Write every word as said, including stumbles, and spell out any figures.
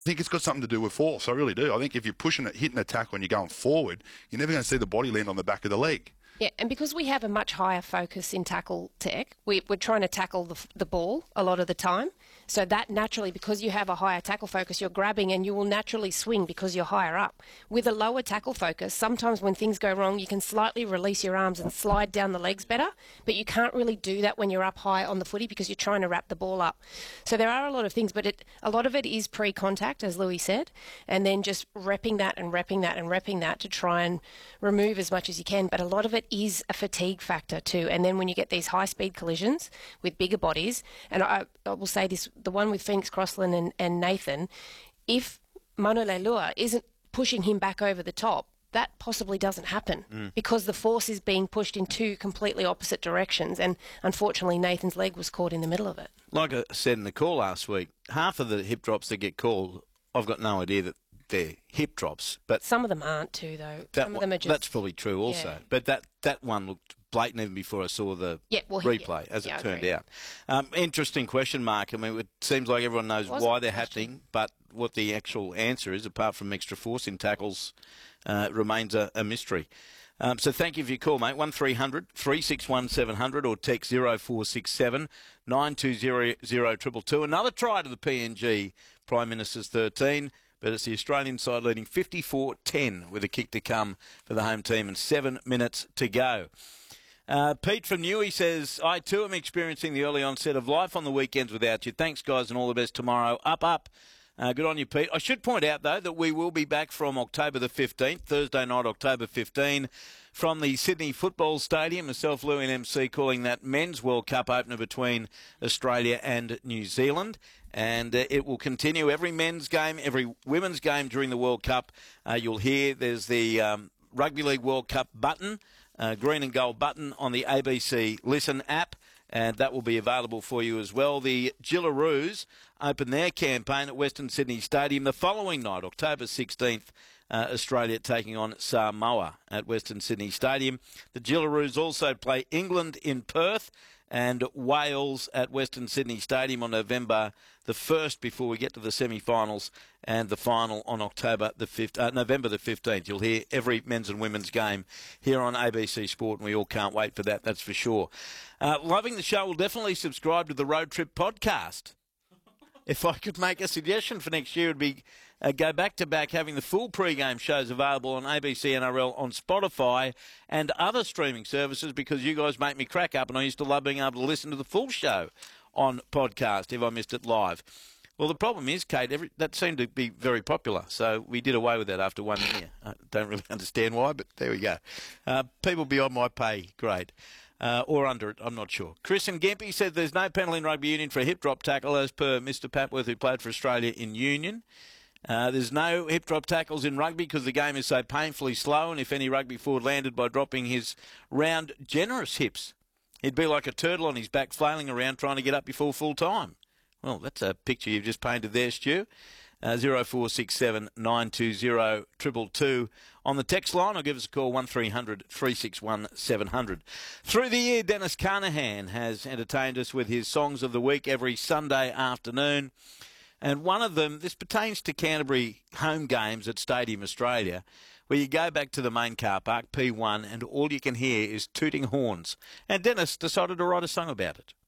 I think it's got something to do with force. I really do. I think if you're pushing it, hitting a tackle when you're going forward, you're never going to see the body land on the back of the leg. Yeah, and because we have a much higher focus in tackle tech, we, we're trying to tackle the, the ball a lot of the time. So that naturally, because you have a higher tackle focus, you're grabbing and you will naturally swing because you're higher up. With a lower tackle focus, sometimes when things go wrong, you can slightly release your arms and slide down the legs better, but you can't really do that when you're up high on the footy because you're trying to wrap the ball up. So there are a lot of things, but it, a lot of it is pre-contact, as Louis said, and then just repping that and repping that and repping that to try and remove as much as you can. But a lot of it is a fatigue factor too. And then when you get these high-speed collisions with bigger bodies, and I, I will say this, the one with Phoenix Crossland and, and Nathan, if Manu Leilua isn't pushing him back over the top, that possibly doesn't happen mm. because the force is being pushed in two completely opposite directions, and unfortunately Nathan's leg was caught in the middle of it. Like I said in the call last week, half of the hip drops that get called, I've got no idea that they're hip drops. But some of them aren't too, though. Some one, of them are just... That's probably true also. Yeah. But that, that one looked blatant even before I saw the yeah, well, replay, yeah, as yeah, it turned out. Um, interesting question, Mark. I mean, it seems like everyone knows why they're happening, but what the actual answer is, apart from extra force in tackles, uh, remains a, a mystery. Um, so thank you for your call, mate. one three hundred, three six one, seven hundred or text zero four six seven, nine two zero zero two two two. Another try to the P N G Prime Minister's thirteen, but it's the Australian side leading fifty-four ten with a kick to come for the home team and seven minutes to go. Uh, Pete from Newey says, I too am experiencing the early onset of life on the weekends without you. Thanks, guys, and all the best tomorrow. Up, up. Uh, good on you, Pete. I should point out, though, that we will be back from October the fifteenth, Thursday night, October fifteenth, from the Sydney Football Stadium. Myself, Louis and M C calling that Men's World Cup opener between Australia and New Zealand. And uh, it will continue every men's game, every women's game during the World Cup. Uh, you'll hear there's the um, Rugby League World Cup button, uh, green and gold button on the A B C Listen app, and that will be available for you as well. The Gillaroos open their campaign at Western Sydney Stadium the following night, October sixteenth, uh, Australia taking on Samoa at Western Sydney Stadium. The Gillaroos also play England in Perth and Wales at Western Sydney Stadium on November the first before we get to the semi-finals and the final on October the fifth, uh, November the fifteenth. You'll hear every men's and women's game here on A B C Sport, and we all can't wait for that, that's for sure. Uh, loving the show, will definitely subscribe to the Road Trip podcast. If I could make a suggestion for next year, it would be uh, go back-to-back having the full pre-game shows available on A B C N R L, on Spotify and other streaming services, because you guys make me crack up, and I used to love being able to listen to the full show on podcast if I missed it live. Well, the problem is, Kate, every, that seemed to be very popular, so we did away with that after one year. I don't really understand why, but there we go. Uh, people beyond my pay, great. Uh, or under it, I'm not sure. Chris and Gempy said there's no penalty in rugby union for a hip drop tackle, as per Mister Papworth, who played for Australia in union. Uh, there's no hip drop tackles in rugby because the game is so painfully slow, and if any rugby forward landed by dropping his round, generous hips, he'd be like a turtle on his back flailing around trying to get up before full time. Well, that's a picture you've just painted there, Stu. Uh, zero four six seven, nine two zero two two two on the text line, or give us a call one three hundred, three six one, seven hundred. Through the year, Dennis Carnahan has entertained us with his Songs of the Week every Sunday afternoon, and one of them, this pertains to Canterbury home games at Stadium Australia, where you go back to the main car park, P one, and all you can hear is tooting horns, and Dennis decided to write a song about it.